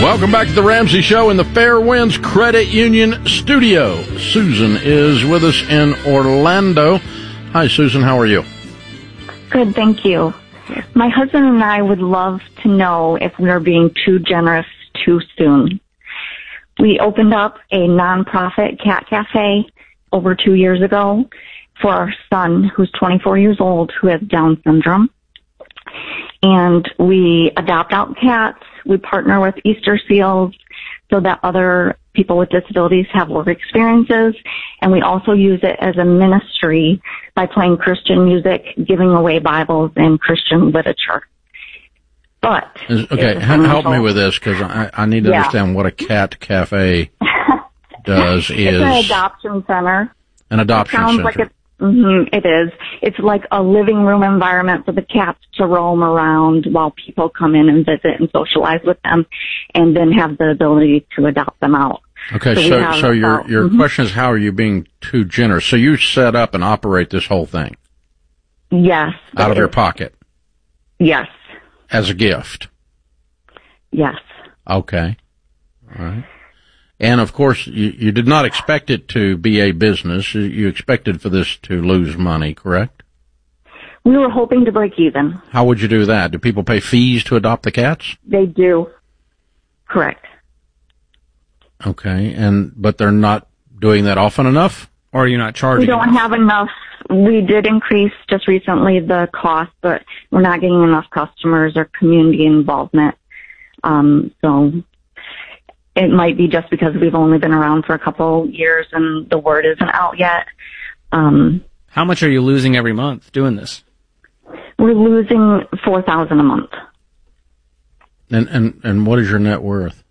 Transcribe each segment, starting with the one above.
Welcome back to the Ramsey Show in the Fairwinds Credit Union studio. Susan is with us in Orlando. Hi, Susan. How are you? Good, thank you. My husband and I would love to know if we're being too generous too soon. We opened up a nonprofit cat cafe over 2 years ago for our son, who's 24 years old, who has Down syndrome. And we adopt out cats. We partner with Easter Seals so that other people with disabilities have work experiences. And we also use it as a ministry by playing Christian music, giving away Bibles and Christian literature. But okay, help me with this, because I need to understand what a cat cafe does. It's an adoption center. An adoption center. Like it is. It's like a living room environment for the cats to roam around while people come in and visit and socialize with them, and then have the ability to adopt them out. Okay, so your question is, how are you being too generous? So you set up and operate this whole thing? Yes. Out of your pocket? Yes. As a gift? Yes. Okay. All right. And, of course, you did not expect it to be a business. You expected for this to lose money, correct? We were hoping to break even. How would you do that? Do people pay fees to adopt the cats? They do. Correct. Okay. But they're not doing that often enough? Or are you not charging? We don't have enough. We did increase just recently the cost, but we're not getting enough customers or community involvement. So it might be just because we've only been around for a couple years and the word isn't out yet. How much are you losing every month doing this? We're losing $4,000 a month. And what is your net worth?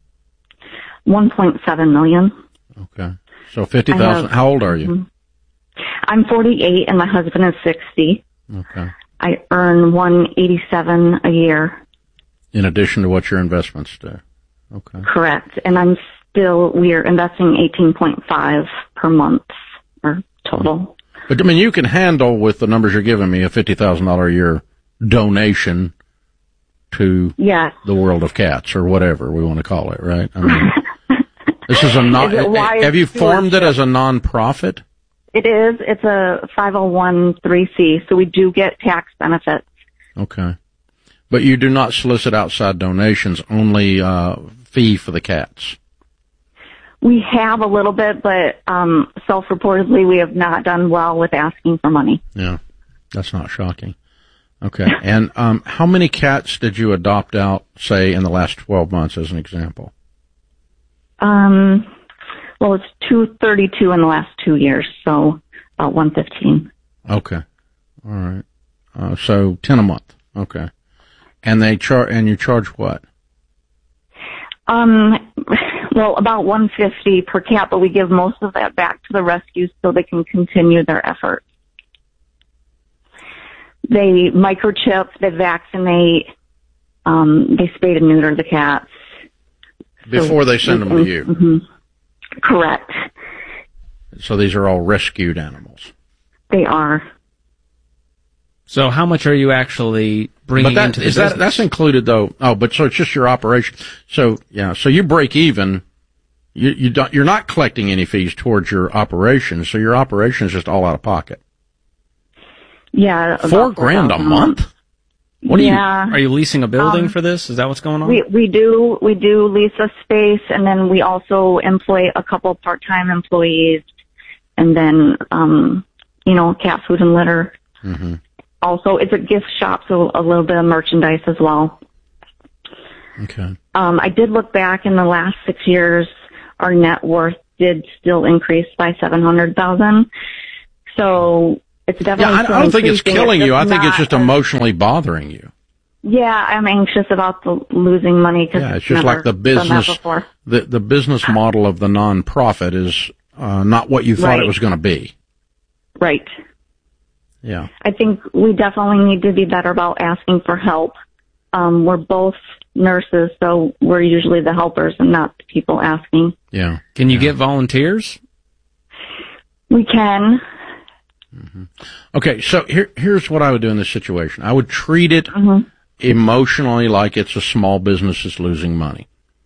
$1.7 million. Okay. So $50,000. How old are you? I'm 48 and my husband is 60. Okay. I earn $187 a year. In addition to what your investments do. Okay. Correct. And we're investing 18.5 per month or total. But I mean, you can handle, with the numbers you're giving me, a $50,000 a year donation to the world of cats, or whatever we want to call it, right? I mean, this is have you formed it as a nonprofit? It is. It's a 501(c), so we do get tax benefits. Okay. But you do not solicit outside donations, only fee for the cats. We have a little bit, but self-reportedly we have not done well with asking for money. Yeah, that's not shocking. Okay. And how many cats did you adopt out, say, in the last 12 months, as an example? Well, it's 232 in the last 2 years, so about 115. Okay. All right. So 10 a month. Okay. And you charge what? Well, about $150 per cat, but we give most of that back to the rescues so they can continue their efforts. They microchip, they vaccinate, they spay and neuter the cats. Before they send them to you? Mm-hmm. Correct. So these are all rescued animals? They are. So how much are you actually bringing into the business? That's included, though. Oh, but so it's just your operation. So, yeah, so you break even. You're not collecting any fees towards your operation, so your operation is just all out of pocket. Yeah. $4,000 a month? Are you leasing a building for this? Is that what's going on? We do lease a space, and then we also employ a couple part-time employees, and then, cat food and litter. Mm-hmm. Also, it's a gift shop, so a little bit of merchandise as well. Okay. I did look back in the last 6 years. Our net worth did still increase by $700,000. So it's definitely. Yeah, I don't think it's killing you. I think it's just emotionally bothering you. Yeah, I'm anxious about the losing money because it's just like the business. The business model of the nonprofit is not what you thought it was going to be. Right. Yeah. I think we definitely need to be better about asking for help. We're both nurses, so we're usually the helpers and not the people asking. Yeah. Can you get volunteers? We can. Mm-hmm. Okay, so here's what I would do in this situation. I would treat it emotionally like it's a small business that's losing money.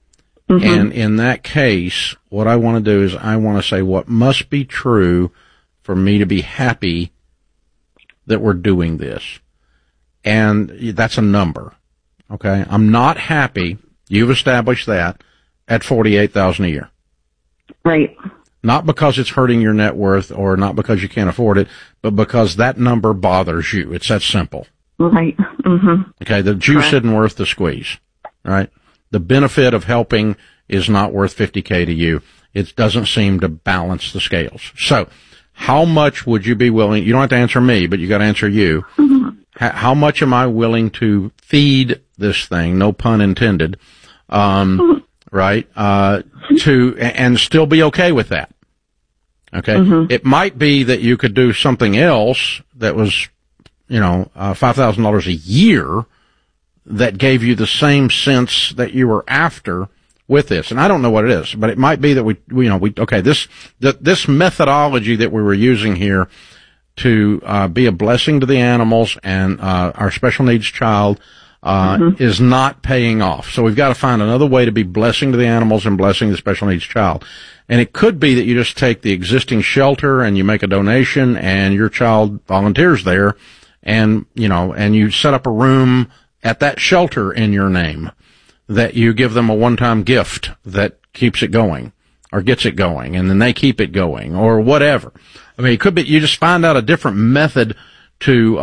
Mm-hmm. And in that case, what I want to do is I want to say what must be true for me to be happy that we're doing this. And that's a number. Okay? I'm not happy, you've established that, at $48,000 a year. Right. Not because it's hurting your net worth or not because you can't afford it, but because that number bothers you. It's that simple. Right. Mm-hmm. Okay, the juice isn't worth the squeeze, right? The benefit of helping is not worth $50K to you. It doesn't seem to balance the scales. So, how much would you be willing, you don't have to answer me, but you got to answer you. Mm-hmm. How much am I willing to feed this thing, no pun intended, right, and still be okay with that? Okay? Mm-hmm. It might be that you could do something else that was, $5,000 a year that gave you the same sense that you were after with this. And I don't know what it is, but it might be that this methodology that we were using here to be a blessing to the animals and our special needs child is not paying off. So we've got to find another way to be blessing to the animals and blessing the special needs child. And it could be that you just take the existing shelter and you make a donation and your child volunteers there and you set up a room at that shelter in your name that you give them a one-time gift that keeps it going or gets it going and then they keep it going or whatever. I mean, it could be you just find out a different method to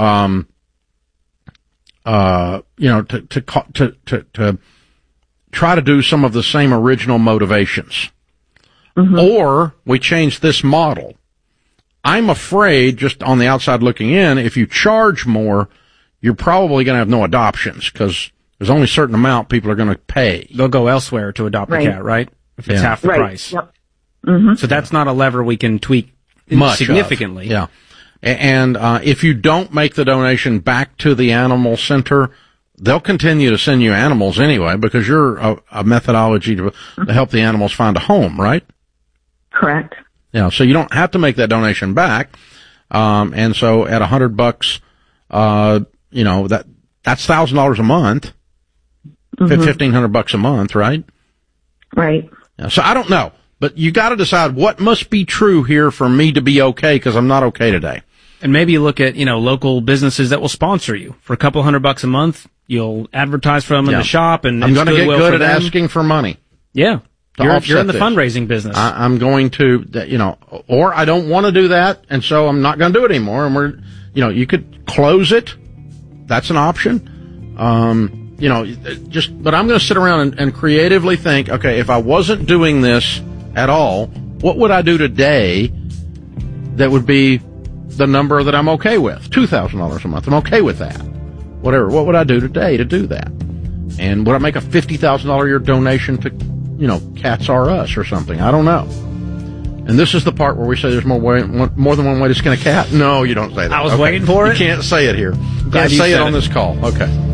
to try to do some of the same original motivations. Mm-hmm. Or we change this model. I'm afraid, just on the outside looking in, if you charge more, you're probably going to have no adoptions because there's only a certain amount people are going to pay. They'll go elsewhere to adopt a cat, right? If it's half the price. Yep. Mm-hmm. So that's not a lever we can tweak significantly. Yeah. And if you don't make the donation back to the animal center, they'll continue to send you animals anyway because you're a methodology to help the animals find a home, right? Correct. Yeah, so you don't have to make that donation back. And so at $100, that's $1,000 a month, $1,500 a month, right? Right. Yeah, so I don't know, but you got to decide what must be true here for me to be okay because I'm not okay today. And maybe you look at, local businesses that will sponsor you for a couple $100 a month. You'll advertise for them in the shop and I'm going to get good at asking for money. Yeah. You're in the fundraising business. I'm going to, or I don't want to do that, and so I'm not going to do it anymore. And you could close it. That's an option. But I'm going to sit around and creatively think, okay, if I wasn't doing this at all, what would I do today that would be the number that I'm okay with? $2,000 a month. I'm okay with that. Whatever. What would I do today to do that? And would I make a $50,000 a year donation to, Cats R Us or something? I don't know. And this is the part where we say there's more than one way to skin a cat. No, you don't say that. I was waiting for it. You can't say it here. You can't say it on this call. Okay.